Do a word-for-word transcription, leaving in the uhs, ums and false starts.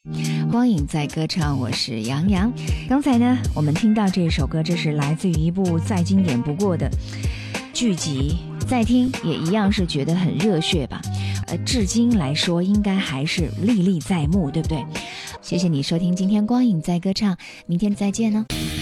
光影在歌唱，我是杨洋。刚才呢，我们听到这首歌，这是来自于一部再经典不过的剧集，再听也一样是觉得很热血吧。呃，至今来说，应该还是历历在目，对不对？谢谢你收听今天光影在歌唱，明天再见呢。